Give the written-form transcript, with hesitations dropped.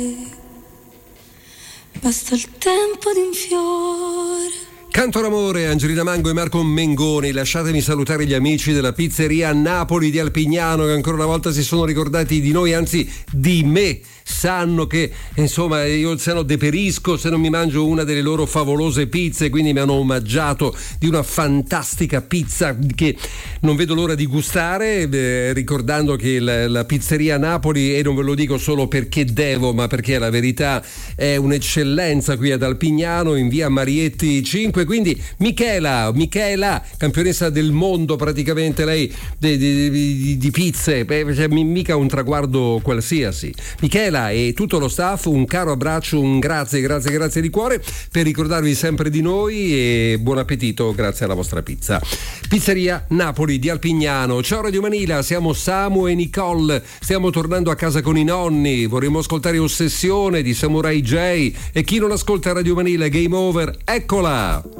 Basta il tempo di un fiore. Canto d'amore, Angelina Mango e Marco Mengoni. Lasciatemi salutare gli amici della pizzeria Napoli di Alpignano, che ancora una volta si sono ricordati di noi, anzi di me. Sanno che insomma io se no deperisco se non mi mangio una delle loro favolose pizze, quindi mi hanno omaggiato di una fantastica pizza che non vedo l'ora di gustare, ricordando che la pizzeria Napoli, e non ve lo dico solo perché devo, ma perché la verità è un'eccellenza qui ad Alpignano in via Marietti 5. Quindi Michela, campionessa del mondo praticamente lei di pizze, cioè, mica un traguardo qualsiasi. Michela e tutto lo staff, un caro abbraccio, un grazie di cuore per ricordarvi sempre di noi e buon appetito grazie alla vostra pizza. Pizzeria Napoli di Alpignano. Ciao Radio Manila, siamo Samu e Nicole, stiamo tornando a casa con i nonni, vorremmo ascoltare Ossessione di Samurai J, e chi non ascolta Radio Manila Game Over, eccola!